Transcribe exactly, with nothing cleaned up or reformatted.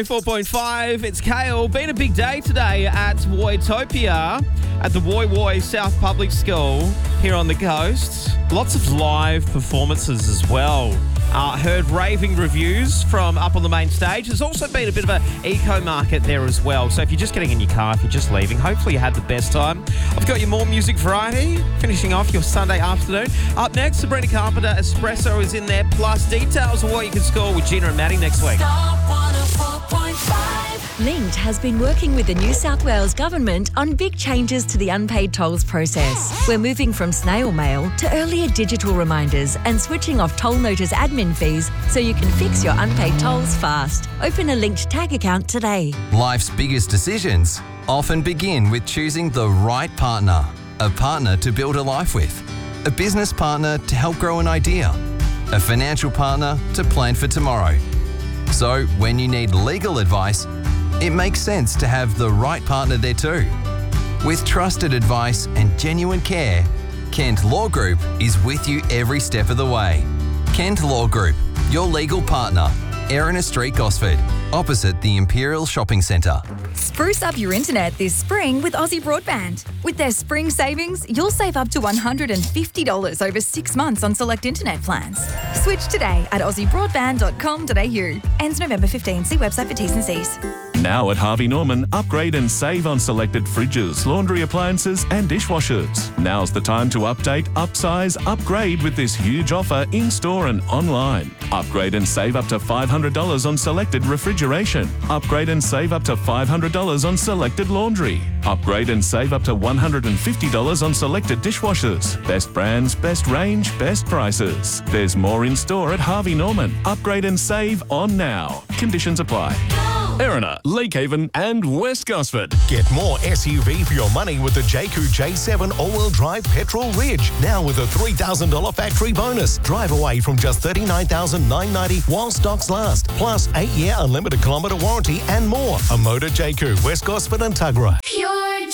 four point five, it's Kale. Been a big day today at Woytopia at the Woy Woy South Public School here on the coast. Lots of live performances as well. Uh, heard raving reviews from up on the main stage. There's also been a bit of an eco market there as well. So if you're just getting in your car, if you're just leaving, hopefully you had the best time. I've got your more music variety, finishing off your Sunday afternoon. Up next, Sabrina Carpenter, Espresso is in there, plus details of what you can score with Gina and Maddie next week. Linked has been working with the New South Wales Government on big changes to the unpaid tolls process. We're moving from snail mail to earlier digital reminders and switching off toll notice admin fees so you can fix your unpaid tolls fast. Open a Linked Tag account today. Life's biggest decisions often begin with choosing the right partner. A partner to build a life with. A business partner to help grow an idea. A financial partner to plan for tomorrow. So when you need legal advice, it makes sense to have the right partner there too. With trusted advice and genuine care, Kent Law Group is with you every step of the way. Kent Law Group, your legal partner. Erina Street, Gosford, opposite the Imperial Shopping Centre. Spruce up your internet this spring with Aussie Broadband. With their spring savings, you'll save up to one hundred fifty dollars over six months on select internet plans. Switch today at aussie broadband dot com dot a u. Ends November fifteenth. See website for T's and C's. Now at Harvey Norman, upgrade and save on selected fridges, laundry appliances and dishwashers. Now's the time to update, upsize, upgrade with this huge offer in-store and online. Upgrade and save up to five hundred dollars on selected refrigeration. Upgrade and save up to five hundred dollars on selected laundry. Upgrade and save up to one hundred fifty dollars on selected dishwashers. Best brands, best range, best prices. There's more in store at Harvey Norman. Upgrade and save on now. Conditions apply. Erina, Lakehaven and West Gosford. Get more S U V for your money with the Jayco J seven all-wheel drive Petrol Ridge. Now with a three thousand dollars factory bonus. Drive away from just thirty-nine thousand nine hundred ninety dollars while stocks last. Plus eight-year unlimited kilometre warranty and more. A Motor Jayco, West Gosford and Tuggerah. Pure